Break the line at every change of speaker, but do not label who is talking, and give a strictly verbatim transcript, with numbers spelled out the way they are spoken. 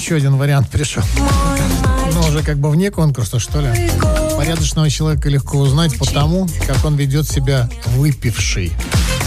еще один вариант пришел. Ну, уже как бы вне конкурса, что ли. Порядочного человека легко узнать по тому, как он ведет себя выпивший.